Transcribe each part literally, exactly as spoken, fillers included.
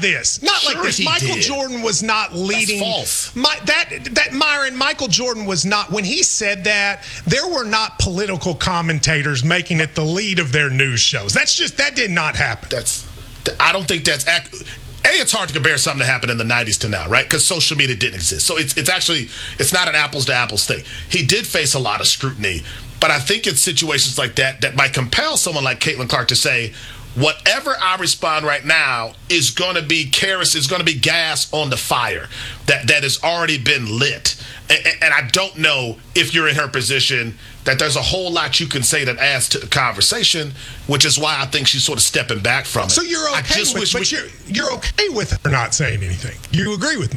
this. Not sure like this. He Michael did. Jordan was not leading. That's false. My, that, that Myron, Michael Jordan was not, when he said that, there were not political commentators making it the lead of their news shows. That's just, that did not happen. That's, I don't think that's accurate. A, it's hard to compare something that happened in the nineties to now, right? Because social media didn't exist. So it's it's actually, it's not an apples to apples thing. He did face a lot of scrutiny, but I think it's situations like that that might compel someone like Caitlin Clark to say, whatever I respond right now is going to be kerosene, is going to be gas on the fire that, that has already been lit. And, and I don't know if you're in her position that there's a whole lot you can say that adds to the conversation, which is why I think she's sort of stepping back from it. So you're okay I just with, wish but we, you're, you're okay with her not saying anything. You agree with me?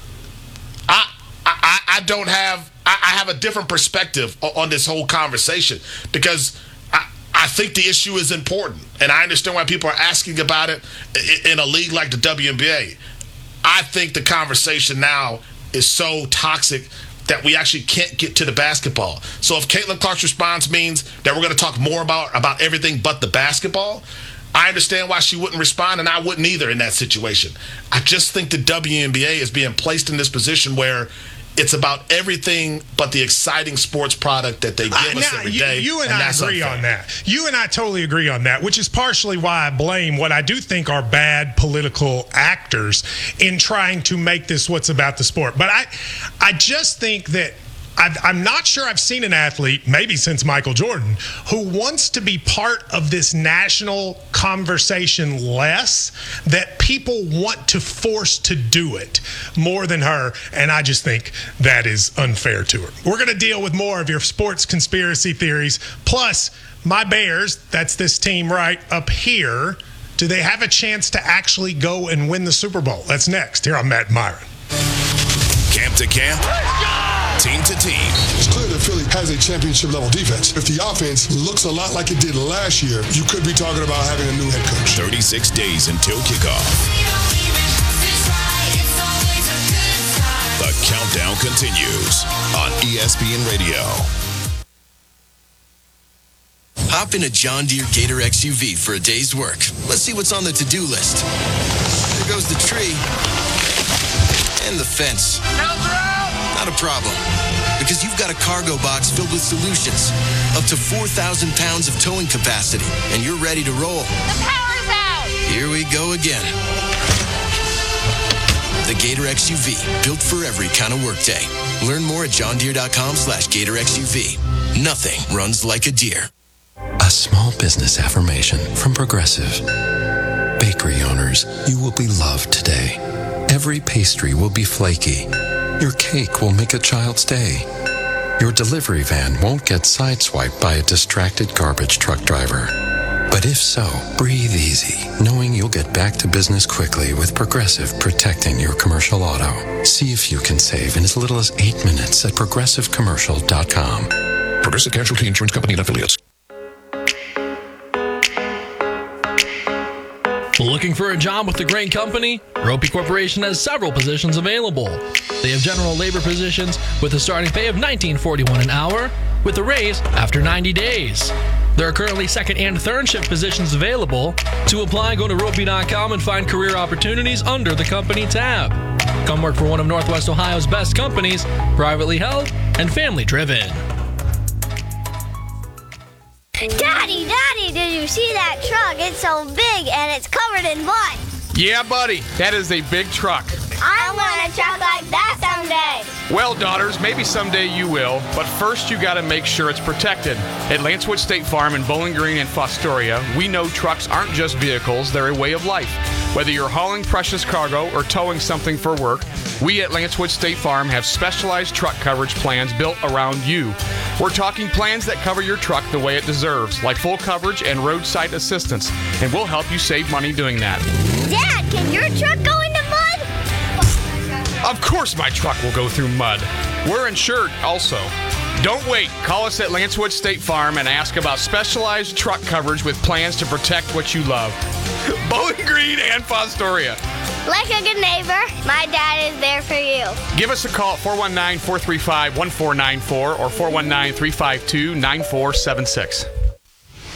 I I, I don't have I, I have a different perspective on, on this whole conversation because I, I think the issue is important, and I understand why people are asking about it in a league like the W N B A. I think the conversation now is so toxic that we actually can't get to the basketball. So if Caitlin Clark's response means that we're going to talk more about, about everything but the basketball, I understand why she wouldn't respond, and I wouldn't either in that situation. I just think the W N B A is being placed in this position where it's about everything but the exciting sports product that they give Uh, us now, every you, day. you and, and I that's agree unfair. on that. You and I totally agree on that, which is partially why I blame what I do think are bad political actors in trying to make this what's about the sport. But I, I just think that I've, I'm not sure I've seen an athlete, maybe since Michael Jordan, who wants to be part of this national conversation less, that people want to force to do it more than her. And I just think that is unfair to her. We're going to deal with more of your sports conspiracy theories. Plus, my Bears, that's this team right up here, do they have a chance to actually go and win the Super Bowl? That's next here on Matt Myron. Camp to camp, team to team. It's clear that Philly has a championship level defense. If the offense looks a lot like it did last year, you could be talking about having a new head coach. thirty-six days until kickoff. The countdown continues on E S P N Radio. Hop in a John Deere Gator X U V for a day's work. Let's see what's on the to-do list. There goes the tree. And the fence. Not a problem. Because you've got a cargo box filled with solutions. Up to four thousand pounds of towing capacity. And you're ready to roll. The power's out! Here we go again. The Gator X U V. Built for every kind of workday. Learn more at johndeere.com slash Gator X U V. Nothing runs like a deer. A small business affirmation from Progressive. Bakery owners, you will be loved today. Every pastry will be flaky. Your cake will make a child's day. Your delivery van won't get sideswiped by a distracted garbage truck driver. But if so, breathe easy, knowing you'll get back to business quickly with Progressive protecting your commercial auto. See if you can save in as little as eight minutes at progressive commercial dot com. Progressive Casualty Insurance Company and Affiliates. Looking for a job with the great company? Ropey Corporation has several positions available. They have general labor positions with a starting pay of nineteen forty-one an hour with a raise after ninety days. There are currently second and third shift positions available. To apply, go to ropey dot com and find career opportunities under the company tab. Come work for one of Northwest Ohio's best companies, privately held and family driven. Daddy, Daddy, did you see that truck? It's so big and it's covered in mud. Yeah, buddy, that is a big truck. I want a truck like that someday. Well, daughters, maybe someday you will, but first you gotta make sure it's protected. At Lancewood State Farm in Bowling Green and Fostoria, we know trucks aren't just vehicles, they're a way of life. Whether you're hauling precious cargo or towing something for work, we at Lancewood State Farm have specialized truck coverage plans built around you. We're talking plans that cover your truck the way it deserves, like full coverage and roadside assistance, and we'll help you save money doing that. Dad, can your truck go into mud? Of course my truck will go through mud. We're insured also. Don't wait. Call us at Lancewood State Farm and ask about specialized truck coverage with plans to protect what you love. Bowling Green and Fostoria. Like a good neighbor, my dad is there for you. Give us a call at four one nine, four three five, one four nine four or four one nine, three five two, nine four seven six.